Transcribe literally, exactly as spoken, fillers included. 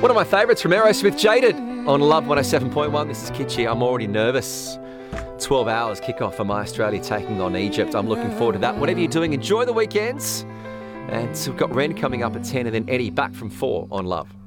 One of my favourites from Aerosmith, Jaded, on Love one oh seven point one. This is Kitschy. I'm already nervous. twelve hours kickoff for My Australia taking on Egypt. I'm looking forward to that. Whatever you're doing, enjoy the weekends. And we've got Ren coming up at ten and then Eddie back from four on Love.